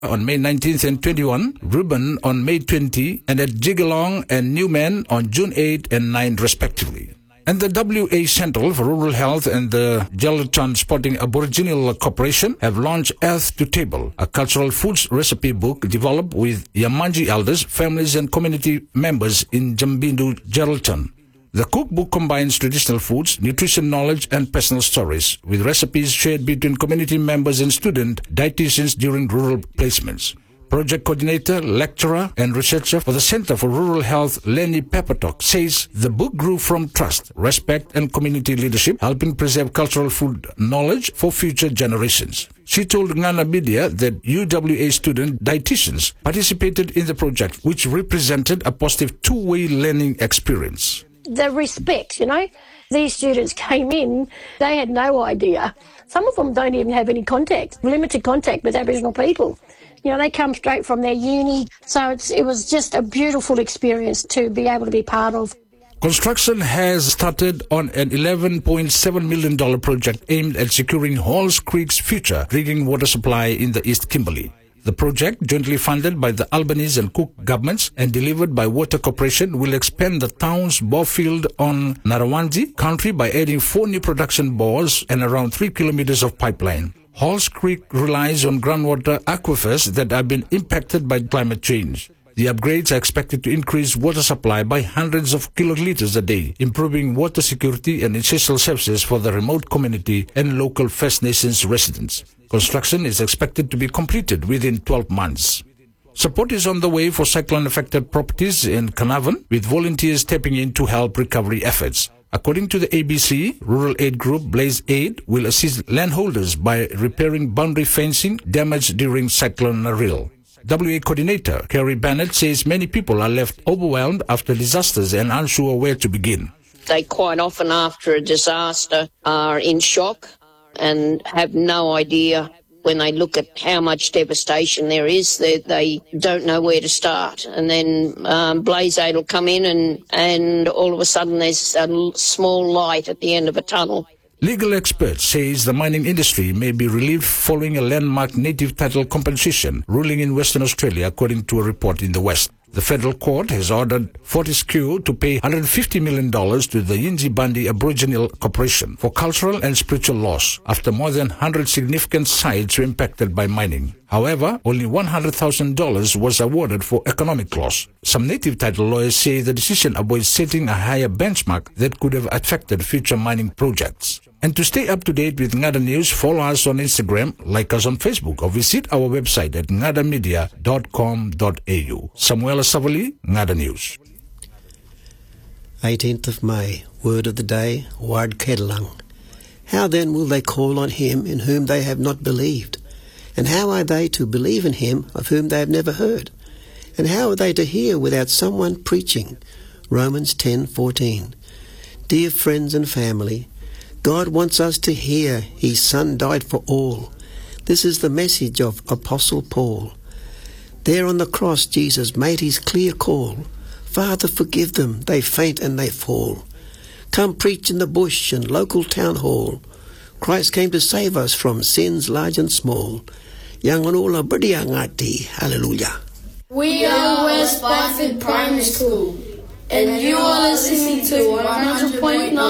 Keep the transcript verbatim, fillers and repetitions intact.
on May nineteenth and twenty-first, Reuben on May twentieth, and at Jigalong and Newman on June eighth and ninth respectively. And the W A Central for Rural Health and the Geraldton Sporting Aboriginal Corporation have launched Earth to Table, a cultural foods recipe book developed with Yamanji elders, families and community members in Jambindu, Geraldton. The cookbook combines traditional foods, nutrition knowledge and personal stories with recipes shared between community members and student dietitians during rural placements. Project coordinator, lecturer and researcher for the Center for Rural Health, Lenny Peppertock, says the book grew from trust, respect and community leadership, helping preserve cultural food knowledge for future generations. She told Ngana Media that U W A student dietitians participated in the project, which represented a positive two-way learning experience. The respect, you know, these students came in, they had no idea. Some of them don't even have any contact, limited contact with Aboriginal people. You know, they come straight from their uni, so it's, it was just a beautiful experience to be able to be part of. Construction has started on an eleven point seven million dollars project aimed at securing Halls Creek's future drinking water supply in the East Kimberley. The project, jointly funded by the Albanese and Cook governments and delivered by Water Corporation, will expand the town's bore field on Narawanji country by adding four new production bores and around three kilometers of pipeline. Halls Creek relies on groundwater aquifers that have been impacted by climate change. The upgrades are expected to increase water supply by hundreds of kiloliters a day, improving water security and essential services for the remote community and local First Nations residents. Construction is expected to be completed within twelve months. Support is on the way for cyclone-affected properties in Carnarvon, with volunteers stepping in to help recovery efforts. According to the A B C, rural aid group Blaze Aid will assist landholders by repairing boundary fencing damaged during Cyclone Naril. W A coordinator Kerry Bennett says many people are left overwhelmed after disasters and unsure where to begin. They quite often after a disaster are in shock and have no idea. When they look at how much devastation there is, they, they don't know where to start. And then um, Blaze Aid will come in and, and all of a sudden there's a small light at the end of a tunnel. Legal experts says the mining industry may be relieved following a landmark native title compensation ruling in Western Australia, according to a report in the West. The federal court has ordered Fortescue to pay one hundred fifty million dollars to the Yindjibarndi Aboriginal Corporation for cultural and spiritual loss after more than one hundred significant sites were impacted by mining. However, only one hundred thousand dollars was awarded for economic loss. Some native title lawyers say the decision avoids setting a higher benchmark that could have affected future mining projects. And to stay up to date with Ngada News, follow us on Instagram, like us on Facebook, or visit our website at ngada media dot com dot a u. Samuela Savali, Ngada News. eighteenth of May, word of the day, Ward Kedalang. How then will they call on him in whom they have not believed? And how are they to believe in him of whom they have never heard? And how are they to hear without someone preaching? Romans ten fourteen. Dear friends and family, God wants us to hear His Son died for all. This is the message of Apostle Paul. There on the cross Jesus made His clear call. Father, forgive them, they faint and they fall. Come preach in the bush and local town hall. Christ came to save us from sins large and small. Yanganula Badiangati, hallelujah. We are West Byford Primary School, and you are listening to one hundred point nine